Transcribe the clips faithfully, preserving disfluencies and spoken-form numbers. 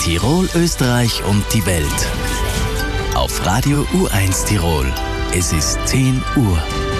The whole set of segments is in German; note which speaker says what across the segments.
Speaker 1: Tirol, Österreich und die Welt. Auf Radio U eins Tirol. Es ist zehn Uhr.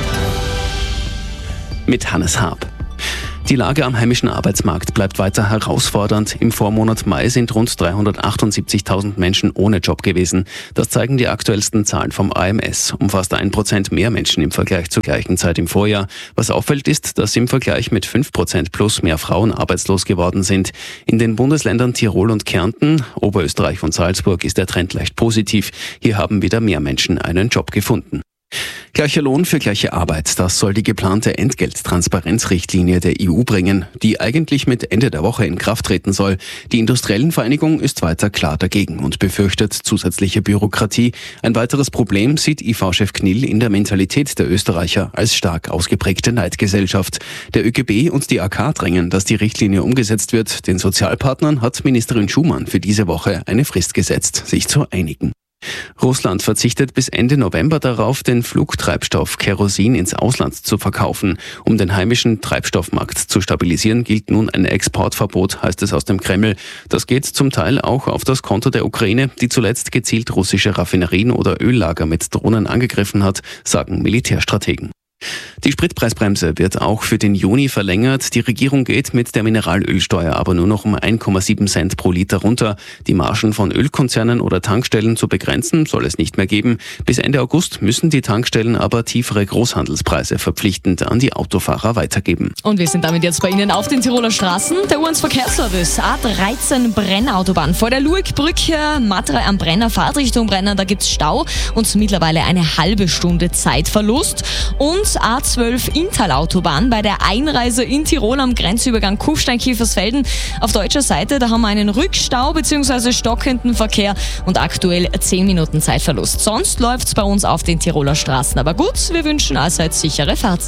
Speaker 2: Mit Hannes Haab. Die Lage am heimischen Arbeitsmarkt bleibt weiter herausfordernd. Im Vormonat Mai sind rund dreihundertachtundsiebzigtausend Menschen ohne Job gewesen. Das zeigen die aktuellsten Zahlen vom A M S. Um fast ein Prozent mehr Menschen im Vergleich zur gleichen Zeit im Vorjahr. Was auffällt, ist, dass im Vergleich mit fünf Prozent plus mehr Frauen arbeitslos geworden sind. In den Bundesländern Tirol und Kärnten, Oberösterreich und Salzburg ist der Trend leicht positiv. Hier haben wieder mehr Menschen einen Job gefunden. Gleicher Lohn für gleiche Arbeit, das soll die geplante Entgelttransparenzrichtlinie der E U bringen, die eigentlich mit Ende der Woche in Kraft treten soll. Die Industriellenvereinigung ist weiter klar dagegen und befürchtet zusätzliche Bürokratie. Ein weiteres Problem sieht I V-Chef Knill in der Mentalität der Österreicher als stark ausgeprägte Neidgesellschaft. Der ÖGB und die A K drängen, dass die Richtlinie umgesetzt wird. Den Sozialpartnern hat Ministerin Schumann für diese Woche eine Frist gesetzt, sich zu einigen. Russland verzichtet bis Ende November darauf, den Flugtreibstoff Kerosin ins Ausland zu verkaufen. Um den heimischen Treibstoffmarkt zu stabilisieren, gilt nun ein Exportverbot, heißt es aus dem Kreml. Das geht zum Teil auch auf das Konto der Ukraine, die zuletzt gezielt russische Raffinerien oder Öllager mit Drohnen angegriffen hat, sagen Militärstrategen. Die Spritpreisbremse wird auch für den Juni verlängert. Die Regierung geht mit der Mineralölsteuer aber nur noch um eins Komma sieben Cent pro Liter runter. Die Margen von Ölkonzernen oder Tankstellen zu begrenzen soll es nicht mehr geben. Bis Ende August müssen die Tankstellen aber tiefere Großhandelspreise verpflichtend an die Autofahrer weitergeben.
Speaker 3: Und wir sind damit jetzt bei Ihnen auf den Tiroler Straßen. Der U eins Verkehrsservice A dreizehn Brennautobahn vor der Luegbrücke, Matre am Brenner, Fahrtrichtung Brenner, da gibt's Stau und mittlerweile eine halbe Stunde Zeitverlust. Und A zwölf Inntal-Autobahn bei der Einreise in Tirol am Grenzübergang Kufstein-Kiefersfelden. Auf deutscher Seite, da haben wir einen Rückstau bzw. stockenden Verkehr und aktuell zehn Minuten Zeitverlust. Sonst läuft's bei uns auf den Tiroler Straßen. Aber gut, wir wünschen allseits sichere Fahrt.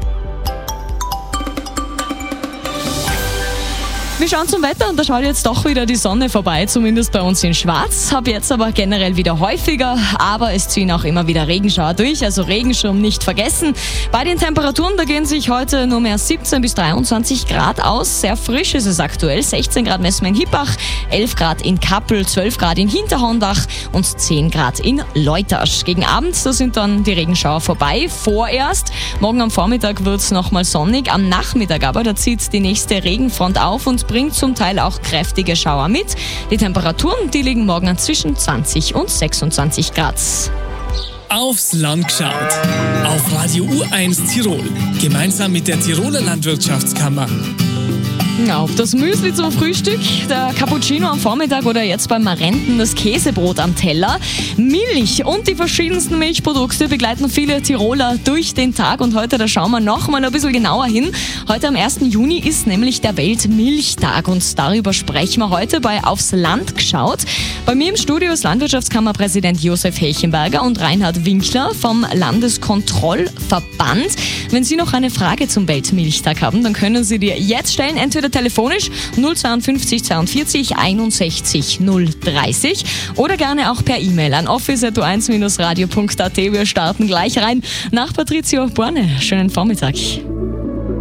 Speaker 3: Wir schauen zum Wetter und da schaut jetzt doch wieder die Sonne vorbei, zumindest bei uns in Schwarz. Hab jetzt aber generell wieder häufiger, aber es ziehen auch immer wieder Regenschauer durch, also Regenschirm nicht vergessen. Bei den Temperaturen, da gehen sich heute nur mehr siebzehn bis dreiundzwanzig Grad aus. Sehr frisch ist es aktuell. sechzehn Grad messen wir in Hippach, elf Grad in Kappel, zwölf Grad in Hinterhornbach und zehn Grad in Leutasch. Gegen Abend, da sind dann die Regenschauer vorbei, vorerst. Morgen am Vormittag wird es nochmal sonnig, am Nachmittag aber, da zieht die nächste Regenfront auf und bringt zum Teil auch kräftige Schauer mit. Die Temperaturen, die liegen morgen zwischen zwanzig und sechsundzwanzig Grad.
Speaker 4: Aufs Land geschaut. Auf Radio U eins Tirol. Gemeinsam mit der Tiroler Landwirtschaftskammer.
Speaker 3: Ja, ob das Müsli zum Frühstück, der Cappuccino am Vormittag oder jetzt beim Marenten das Käsebrot am Teller. Milch und die verschiedensten Milchprodukte begleiten viele Tiroler durch den Tag und heute, da schauen wir noch mal ein bisschen genauer hin. Heute am ersten Juni ist nämlich der Weltmilchtag und darüber sprechen wir heute bei Aufs Land geschaut. Bei mir im Studio ist Landwirtschaftskammerpräsident Josef Hechenberger und Reinhard Winkler vom Landeskontrollverband. Wenn Sie noch eine Frage zum Weltmilchtag haben, dann können Sie die jetzt stellen, entweder telefonisch null zweiundfünfzig zweiundvierzig einundsechzig null dreißig oder gerne auch per E-Mail an office at u eins radio punkt a t. Wir starten gleich rein nach Patrizio Borne. Schönen Vormittag.